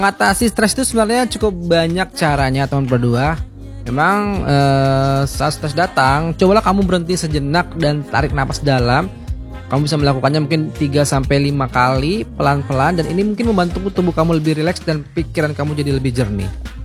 Mengatasi stres itu sebenarnya cukup banyak caranya teman berdua. Memang saat stres datang, cobalah kamu berhenti sejenak dan tarik napas dalam. Kamu bisa melakukannya mungkin 3-5 kali pelan-pelan, dan ini mungkin membantu tubuh kamu lebih rileks dan pikiran kamu jadi lebih jernih.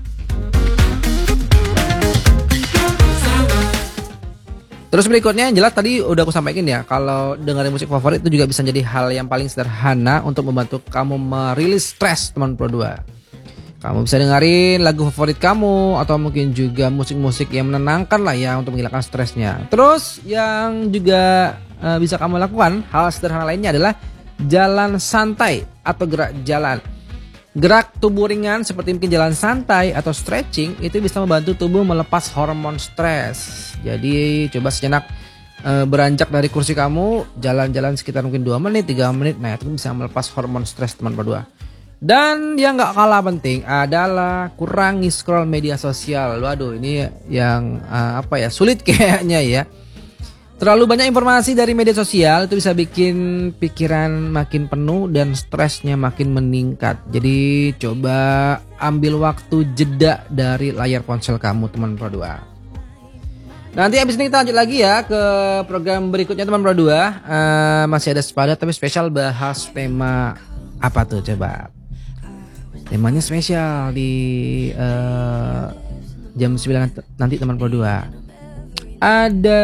Terus berikutnya yang jelas tadi udah aku sampaikan ya, kalau dengerin musik favorit itu juga bisa jadi hal yang paling sederhana untuk membantu kamu merilis stres teman berdua. Kamu bisa dengerin lagu favorit kamu atau mungkin juga musik-musik yang menenangkan lah ya untuk menghilangkan stresnya. Terus yang juga bisa kamu lakukan hal sederhana lainnya adalah jalan santai atau gerak jalan. Gerak tubuh ringan seperti mungkin jalan santai atau stretching itu bisa membantu tubuh melepas hormon stres. Jadi coba sejenak beranjak dari kursi kamu, jalan-jalan sekitar mungkin 2 menit, 3 menit. Nah itu bisa melepas hormon stres teman berdua. Dan yang gak kalah penting adalah kurangi scroll media sosial. Waduh ini yang sulit kayaknya ya. Terlalu banyak informasi dari media sosial itu bisa bikin pikiran makin penuh dan stresnya makin meningkat. Jadi coba ambil waktu jeda dari layar ponsel kamu teman berdua. Nanti abis ini kita lanjut lagi ya ke program berikutnya teman berdua. Masih ada sepadat tapi spesial, bahas tema apa tuh coba. Temanya spesial di jam 9 nanti teman berdua. Ada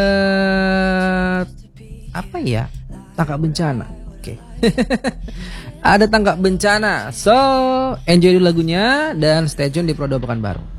apa ya? Tangkap bencana. Oke. Ada tangkap bencana. So, enjoy dulu lagunya dan stay tune di Pro 2 Pekanbaru.